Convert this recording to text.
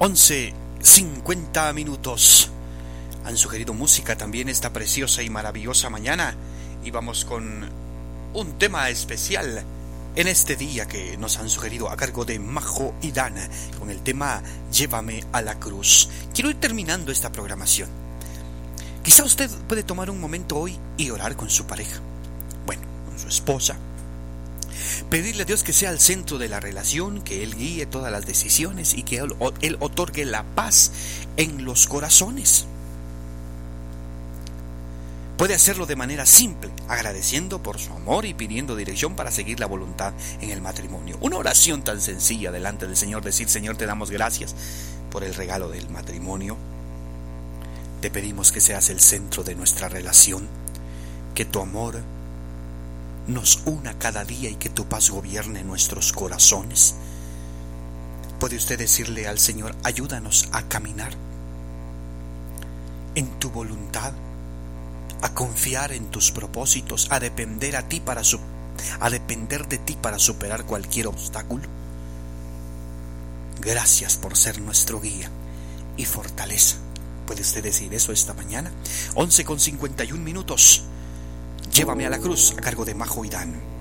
11:50. Han sugerido música también esta preciosa y maravillosa mañana, y vamos con un tema especial en este día que nos han sugerido a cargo de Majo y Dan, con el tema Llévame a la cruz. Quiero ir terminando esta programación. Quizá usted puede tomar un momento hoy y orar con su pareja, bueno, con su esposa. Pedirle a Dios que sea el centro de la relación, que Él guíe todas las decisiones y que Él otorgue la paz en los corazones. Puede hacerlo de manera simple, agradeciendo por su amor y pidiendo dirección para seguir la voluntad en el matrimonio. Una oración tan sencilla delante del Señor, decir: Señor, te damos gracias por el regalo del matrimonio. Te pedimos que seas el centro de nuestra relación, que tu amor nos una cada día y que tu paz gobierne nuestros corazones. ¿Puede usted decirle al Señor: ayúdanos a caminar en tu voluntad, a confiar en tus propósitos, a depender de ti para superar cualquier obstáculo? Gracias por ser nuestro guía y fortaleza. ¿Puede usted decir eso esta mañana? 11:51. Llévame a la cruz, a cargo de Majo y Dan.